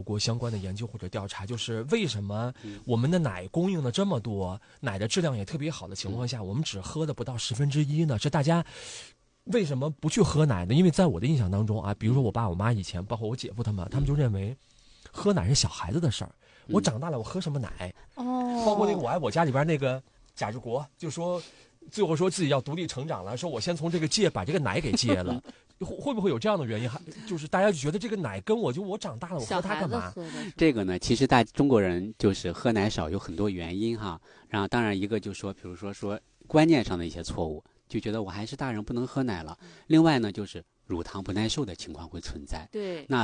过相关的研究或者调查，就是为什么我们的奶供应的这么多，奶的质量也特别好的情况下，我们只喝的不到1/10呢？是大家为什么不去喝奶呢？因为在我的印象当中啊，比如说我爸我妈以前，包括我姐夫他们就认为喝奶是小孩子的事儿。我长大了，我喝什么奶？包括那个我爱我家里边那个贾志国，就说最后说自己要独立成长了，说我先从这个把这个奶给戒了。会不会有这样的原因？就是大家就觉得这个奶跟我长大了，我喝它干嘛？ 这个呢，其实中国人就是喝奶少有很多原因哈。然后当然一个就说，比如说观念上的一些错误，就觉得我还是大人不能喝奶了。另外呢，就是乳糖不耐受的情况会存在。 对， 那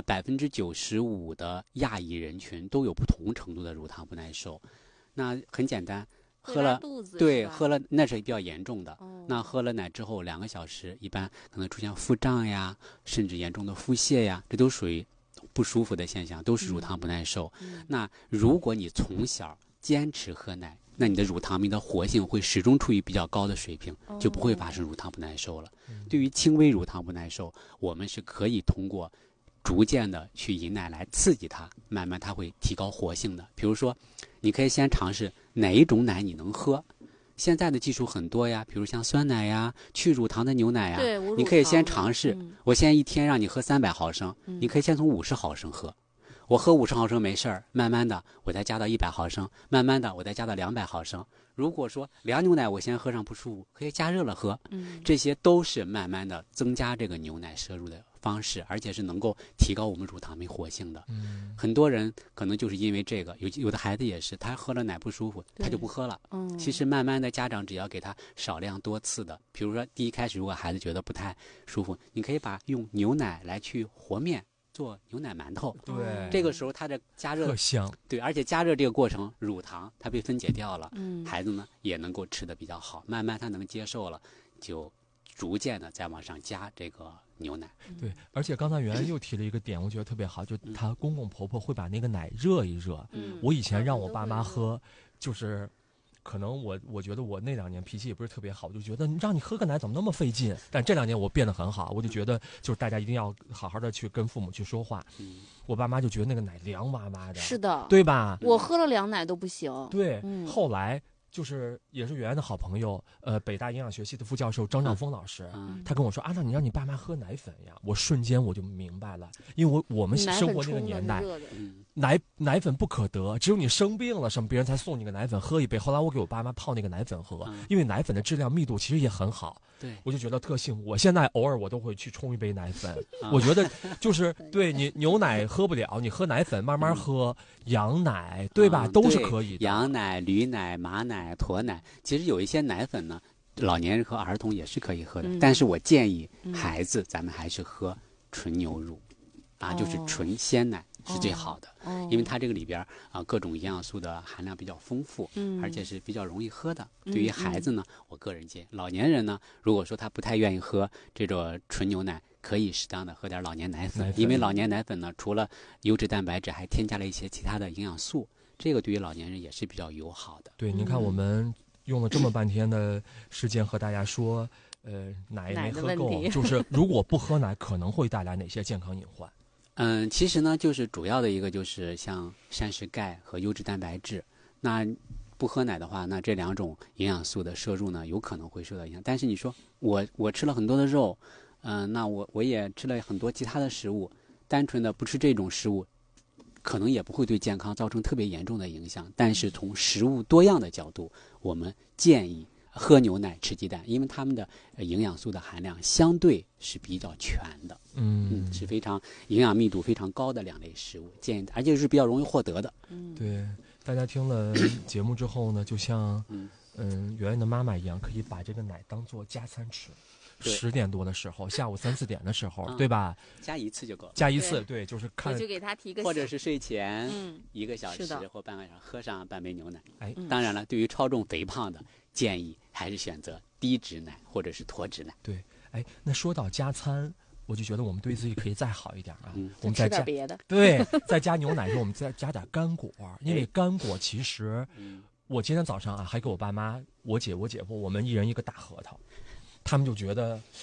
95%的亚裔人群都有不同程度的乳糖不耐受。那很简单，喝了那是比较严重的。那喝了奶之后2个小时，一般可能出现腹胀呀，甚至严重的腹泻呀，这都属于不舒服的现象，都是乳糖不耐受。那如果你从小坚持喝奶，那你的乳糖酶的活性会始终处于比较高的水平，就不会发生乳糖不耐受了。对于轻微乳糖不耐受，我们是可以通过逐渐的去饮奶来刺激它，慢慢它会提高活性的。比如说你可以先尝试哪一种奶你能喝，现在的技术很多呀，比如像酸奶呀、去乳糖的牛奶呀，你可以先尝试。我先一天让你喝300毫升，你可以先从50毫升喝。我喝50毫升没事儿，慢慢的我再加到100毫升，慢慢的我再加到200毫升。如果说凉牛奶我先喝上不舒服，可以加热了喝。这些都是慢慢的增加这个牛奶摄入的方式，而且是能够提高我们乳糖酶活性的。很多人可能就是因为这个，有的孩子也是，他喝了奶不舒服，他就不喝了。其实慢慢的家长只要给他少量多次的，比如说第一开始如果孩子觉得不太舒服，你可以用牛奶来去和面。做牛奶馒头， 对， 这个时候它的加热特香， 对，而且加热这个过程，乳糖它被分解掉了，孩子呢也能够吃得比较好，慢慢他能接受了，就逐渐的再往上加这个牛奶。 对，而且刚才袁安又提了一个点，我觉得特别好，就他公公婆婆会把那个奶热一热。我以前让我爸妈喝，就是可能我觉得我那2年脾气也不是特别好，我就觉得让你喝个奶怎么那么费劲。但这2年我变得很好，我就觉得就是大家一定要好好的去跟父母去说话。我爸妈就觉得那个奶凉哇哇的， 是的， 对吧？ 我喝了凉奶都不行。 对，后来就是也是袁安的好朋友，北大营养学系的副教授张兆峰老师，他跟我说啊，那你让你爸妈喝奶粉呀。我瞬间我就明白了，因为我们生活那个年代，奶粉不可得，只有你生病了什么别人才送你个奶粉喝一杯。后来我给我爸妈泡那个奶粉喝，因为奶粉的质量密度其实也很好。 对， 我就觉得特幸福。我现在偶尔我都会去冲一杯奶粉。我觉得就是对你牛奶喝不了，你喝奶粉慢慢喝，羊奶对吧，都是可以的。 羊奶、驴奶、马奶、驼奶，其实有一些奶粉呢，老年人和儿童也是可以喝的。但是我建议孩子咱们还是喝纯牛乳，就是纯鲜奶。是最好的，因为它这个里边各种营养素的含量比较丰富，而且是比较容易喝的。对于孩子呢，我个人建议，老年人呢，如果说他不太愿意喝这种纯牛奶，可以适当的喝点老年奶粉，因为老年奶粉呢，除了优质蛋白质，还添加了一些其他的营养素，这个对于老年人也是比较友好的。 对，您看我们用了这么半天的时间和大家说，奶没喝够，就是如果不喝奶，可能会带来哪些健康隐患？ 其实呢，就是主要的一个就是像膳食钙和优质蛋白质。那不喝奶的话，那这2种营养素的摄入呢，有可能会受到影响。但是你说我吃了很多的肉，那我也吃了很多其他的食物，单纯的不吃这种食物，可能也不会对健康造成特别严重的影响。但是从食物多样的角度，我们建议喝牛奶、吃鸡蛋，因为它们的营养素的含量相对是比较全的，是非常营养密度非常高的2类食物，建议而且是比较容易获得的。 对，大家听了节目之后呢，就像圆圆的妈妈一样，可以把这个奶当做加餐吃。10点多的时候，下午3、4点的时候，对吧？ 加一次就够了。 加一次，对，就是看。 我就给他提个， 或者是睡前1个小时或半个小时喝上半杯牛奶。当然了，对于超重肥胖的，建议还是选择低脂奶或者是脱脂奶。 对，那说到加餐，我就觉得我们对自己可以再好一点啊。我们再加点别的。 对，再加牛奶之后，我们再加点干果，因为干果其实，我今天早上还给我爸妈、我姐、我姐夫，我们一人一个大核桃。他们就觉得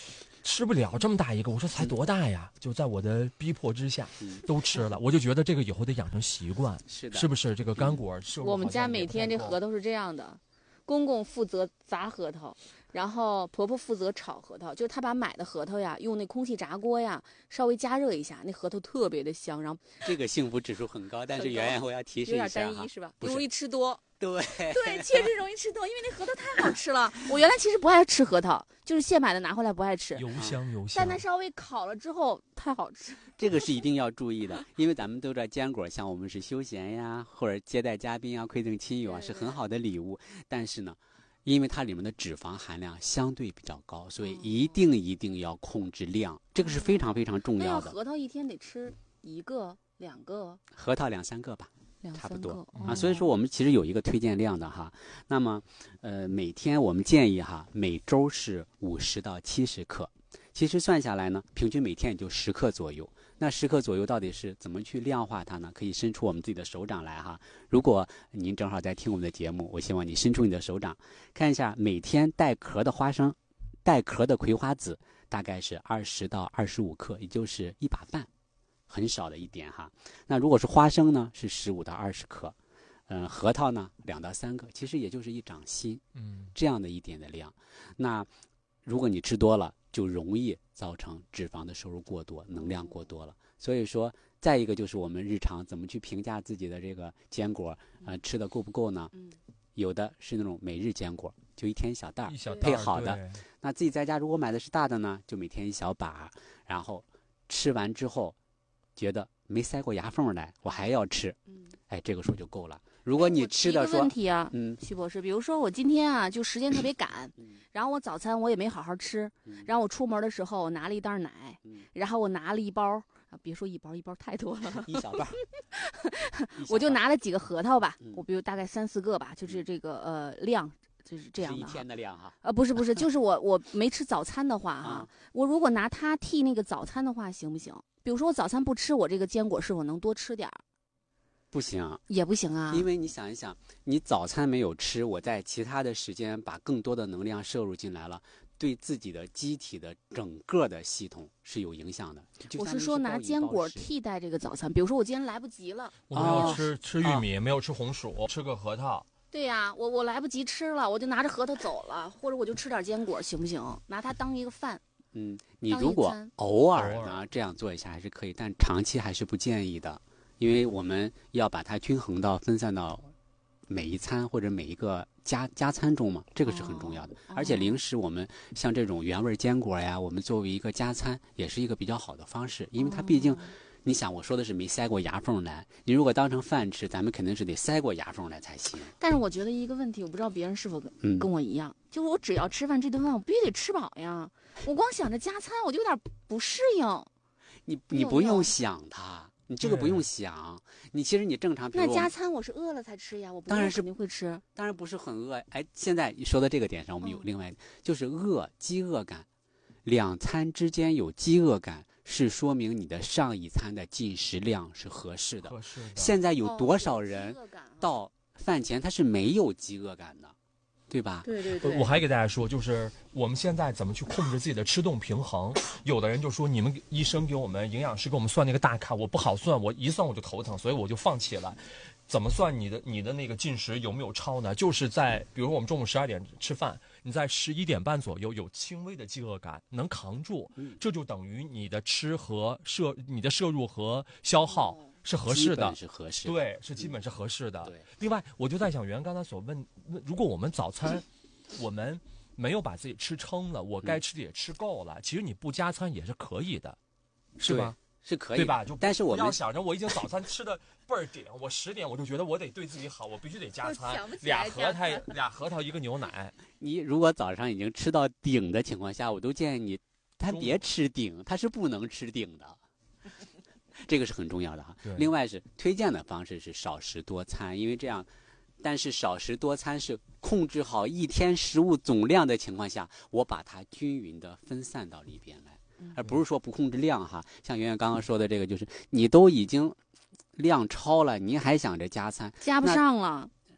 吃不了这么大一个，我说才多大呀？就在我的逼迫之下，都吃了。我就觉得这个以后得养成习惯，是不是？这个干果我们家每天这核桃是这样的，公公负责砸核桃，然后婆婆负责炒核桃。就是她把买的核桃呀，用那空气炸锅呀稍微加热一下，那核桃特别的香。然后这个幸福指数很高，但是圆圆我要提示一下， 有点单一是吧？ 不是容易吃多。 对， 确实容易吃多，因为那核桃太好吃了。我原来其实不爱吃核桃，就是现买的拿回来不爱吃， 油香。 但它稍微烤了之后太好吃。 这个是一定要注意的，因为咱们都知道坚果，像我们是休闲呀，或者接待嘉宾啊、馈赠亲友啊，是很好的礼物。但是呢，因为它里面的脂肪含量相对比较高，所以一定要控制量，这个是非常非常重要的。 核桃一天得吃1个、2个？ 核桃2、3个吧。差不多啊， 所以说我们其实有一个推荐量的哈。那么，每天我们建议哈，每周是50到70克。其实算下来呢，平均每天也就10克左右。那10克左右到底是怎么去量化它呢？可以伸出我们自己的手掌来哈。如果您正好在听我们的节目，我希望你伸出你的手掌，看一下每天带壳的花生、带壳的葵花籽，大概是20到25克，也就是1把半。很少的一点哈。那如果是花生呢，是15到20克，核桃呢2到3个，其实也就是1掌心，这样的一点的量。那如果你吃多了，就容易造成脂肪的摄入过多，能量过多了。所以说，再一个就是我们日常怎么去评价自己的这个坚果，吃的够不够呢？有的是那种每日坚果，就1天1小袋配好的。那自己在家如果买的是大的呢，就每天1小把，然后吃完之后。觉得没塞过牙缝来，我还要吃，这个时候就够了。如果你吃的说， 问题啊，徐博士，比如说我今天啊，就时间特别赶，然后我早餐我也没好好吃，然后我出门的时候我拿了一袋奶，然后我拿了一包，别说一包太多了 ，1小袋， 我就拿了几个核桃吧，我比如大概3、4个吧，就是这个量。就是这样的， 是1天的量哈。 不是，就是我没吃早餐的话哈，我如果拿它替那个早餐的话，行不行？比如说我早餐不吃，我这个坚果是否能多吃点儿？ 不行， 也不行啊。 因为你想一想，你早餐没有吃，我在其他的时间把更多的能量摄入进来了，对自己的机体的整个的系统是有影响的。 我是说拿坚果替代这个早餐，比如说我今天来不及了， 我没有吃玉米，没有吃红薯，吃个核桃。 对呀，我来不及吃了，我就拿着核桃走了，或者我就吃点坚果，行不行？拿它当一个饭。 你如果偶尔呢这样做一下还是可以，但长期还是不建议的，因为我们要把它均衡到分散到每一餐或者每一个加餐中嘛，这个是很重要的。而且零食我们像这种原味坚果呀，我们作为一个加餐也是一个比较好的方式，因为它毕竟。你想，我说的是没塞过牙缝来，你如果当成饭吃，咱们肯定是得塞过牙缝来才行。 但是我觉得一个问题，我不知道别人是否跟我一样，就是我只要吃饭这顿饭，我必须得吃饱呀。我光想着加餐，我就有点不适应。 你不用想它，你这个不用想。你其实你正常。 那加餐我是饿了才吃呀，我不饿肯定会吃。 当然不是很饿。现在说到这个点上，我们有另外就是饥饿感，2餐之间有饥饿感。是说明你的上一餐的进食量是合适的。现在有多少人到饭前他是没有饥饿感的，对吧？ 对。 我还给大家说，就是我们现在怎么去控制自己的吃动平衡？有的人就说，你们医生给我们营养师给我们算那个大卡，我不好算，我一算我就头疼，所以我就放弃了。怎么算你的那个进食有没有超呢？就是在比如说我们中午12点吃饭，你在11点半左右有轻微的饥饿感，能扛住，这就等于你的你的摄入和消耗是合适的， 是合适的， 对，是基本是合适的。另外，我就在想，袁刚才所问，如果我们早餐我们没有把自己吃撑了，我该吃的也吃够了，其实你不加餐也是可以的，是吧？ 是可以， 对吧？ 但是我们要想着我已经早餐吃的倍儿顶，我10点我就觉得我得对自己好，我必须得加餐，2核桃1个牛奶。 你如果早上已经吃到顶的情况下，我都建议你，他别吃顶，他是不能吃顶的。这个是很重要的哈。另外是推荐的方式是少食多餐，因为这样，但是少食多餐是控制好一天食物总量的情况下，我把它均匀的分散到里边来。而不是说不控制量哈，像圆圆刚刚说的这个，就是你都已经量超了，您还想着加餐， 加不上了。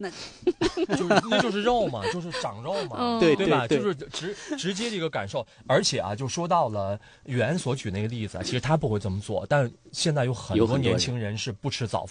那就是肉嘛，就是长肉嘛， 对吧？就是直接的一个感受。而且啊，就说到了袁所举那个例子啊，其实他不会这么做，但现在有很多年轻人是不吃早饭。